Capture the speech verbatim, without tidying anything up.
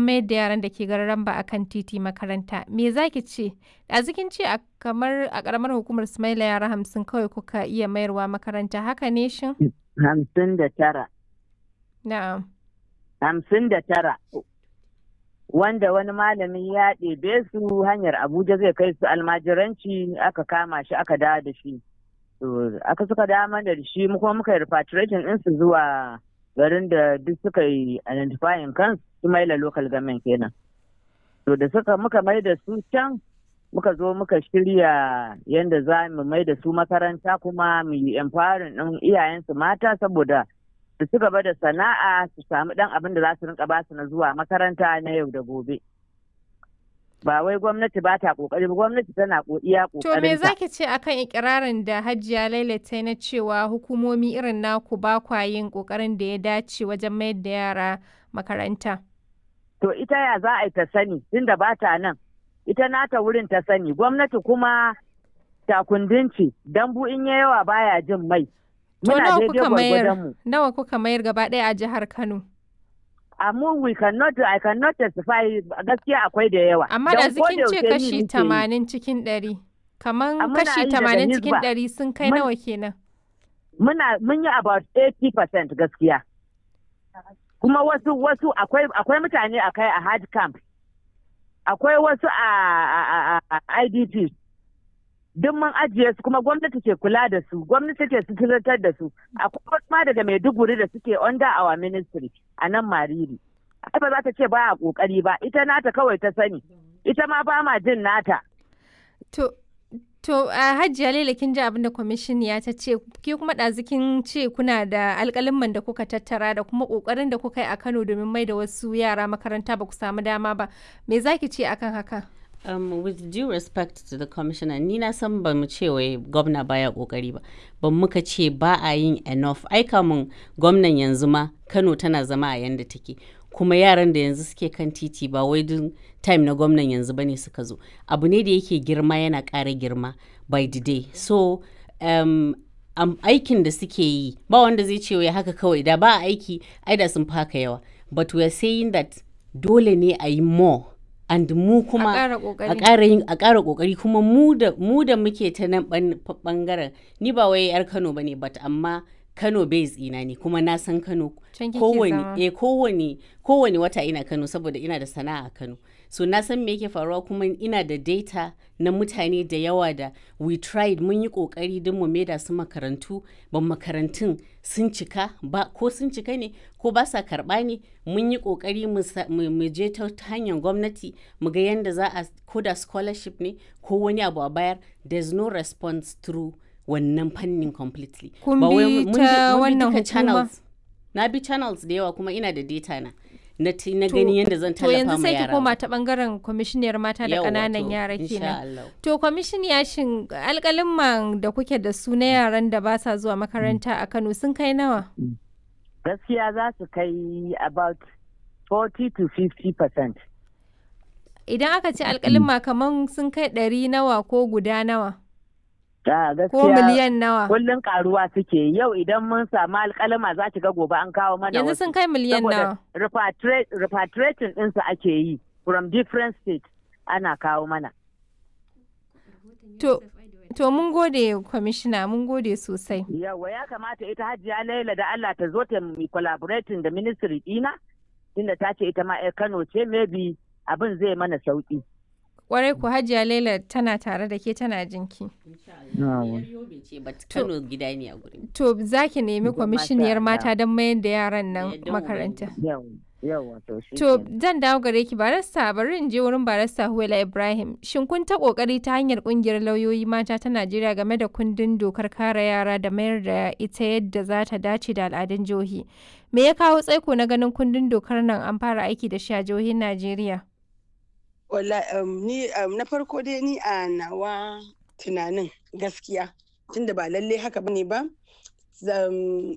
mayar da yaran da ke garin Ramba akan titi makaranta. Me za ki ce? Ɗazu kin ce a kamar a ƙaramar hukumar Sumaila yara hamsin kawai kuka iya mayarwa makaranta, haka ne shin? Hamsin da tara. Na'am. Hamsin da tara. Wanda wani malami ya ɗebe su hanyar Abuja zai kai su almajiranci aka kama shi aka dawo da shi. To aka suka dawo mana da shi mu kuma muka yi repatriation ɗinsu zuwa garin da duk suka yi identifying kansu Sumaila local government kenan. To da suka muka mai da su can muka zo muka shirya yadda za mu mai da su makaranta kuma mu yi empowering ɗin iyayensu mata saboda su ci gaba da sana'a su samu ɗan abin da za su rinka basu na zuwa makaranta na yau da gobe. Ba wai gwamnati ba ta kokari ba, gwamnati tana iya kokarin. To me zaki ce akan ikirarin da Hajiya Laila ta na cewa hukumomi irin naku ba kwa yin kokarin da ya dace wajen mayar da yara makaranta? To ita ya za a yi ta sani tunda ba ta nan. Ita nata wurin ta sani, gwamnati kuma takundinci dambu in ya yawa baya jin mai. To nawa kuka mayar? Nawa kuka mayar gaba ɗaya a jihar Kano? Amma we cannot, I cannot testify, gaskiya akwai da yawa. Amma da zikin ce kashi tamanin cikin ɗari. Kaman kashi tamanin cikin ɗari sun kai nawa kenan? Muna mun yi about eighty percent gaskiya. Kuma wasu wasu akwai akwai mutane a kai a hard camp. Akwai wasu a I D P. Duk mun ajiye su kuma gwamnati ke kula da su, gwamnati ke suturantar da su. Akwai ma daga Maiduguri da suke under our ministry a nan Mariri. Ai ba za ta ce ba a kokari ba, ita nata kawai ta sani. Ita ma ba ma jin nata. To to a Hajiya Laila kin ji abin da kwamishiniya ta ce, ki kuma ɗazu kin ce kuna da alƙalimman da kuka tattara da kuma ƙoƙarin da kuka yi a Kano domin mai da wasu yara makaranta ba ku samu dama ba. Me za ki ce akan haka? Um, with due respect to the commissioner, ni na san ba mu ce wai gwamna baya kokari ba, ba muka ce ba a yin enough. Ai kamun gwamnan yanzu ma Kano tana zama a yanda take, kuma yaran da yanzu suke kan titi ba wai dun time na gwamnan yanzu bane suka zo. Abu ne da yake girma yana ƙara girma by the day. So um, um, aikin da suke yi ba wanda zai ce wai haka kawai da ba aiki ai da sun faka yawa. But we are saying that dole ne a yi more. And mu kuma a ƙara yin a ƙara ƙoƙari kuma mu da mu da muke ta nan ɓangaren ni ba wai yar Kano bane but amma Kano base ina ne kuma na san Kano kowane eh kowane kowane wata ina Kano saboda ina da sana'a a Kano, so na san me yake faruwa kuma ina da data na mutane da yawa da we tried mun yi kokari don mu maida su makarantu ban makarantun sun cika ba ko sun cika ne ko ba sa karba ne, mun yi kokari mu je ta hanyar gwamnati mu ga yanda za a koda scholarship ne ko wani abu a bayar. There's no response through wannan fannin completely. Kun bi ta wannan hukuma? Na bi channels da yawa kuma ina da data na. Na na gani yadda zan tallafa ma yara. To yanzu sai ki koma ta bangaren kwamishiniyar mata da kananan yara kenan. To kwamishiniya shin alƙalin da kuke da su na yaran da ba sa zuwa makaranta a Kano sun kai nawa? Gaskiya za su kai about forty to fifty percent. Idan aka ce alƙalin kaman sun kai ɗari nawa ko guda nawa? Ko miliyan nawa? Kullum karuwa suke. Yau idan mun samu alƙalama za ki ga gobe an kawo mana wasu. Yanzu sun kai miliyan nawa? Repatriating ɗinsu ake yi from different states ana kawo mana. To, to mun gode kwamishina, mun gode sosai. Yawa ya kamata ita Hajiya Laila da Allah ta zo ta mi collaborating da ministry ɗina, inda ta ce ita ma 'yar Kano ce maybe abin zai mana sauƙi. Kwarai ku Hajiya Laila tana tare da ke tana jinki. To za ki nemi kwamishiniyar mata don mayar da yaran nan makaranta. To zan dawo gare ki barista bari in je wurin barista Huwaila Ibrahim. Shin kun ta kokari ta hanyar kungiyar lauyoyi mata ta Najeriya game da kundin dokar kare yara da mayar da ita yadda za ta dace da al'adun jihohi? Me ya kawo tsaiko na ganin kundin dokar nan an fara aiki da shi a jihohin Najeriya? Wala um, ni um, na farko dai ni a nawa tunanin gaskiya tunda ba lalle haka bane ba.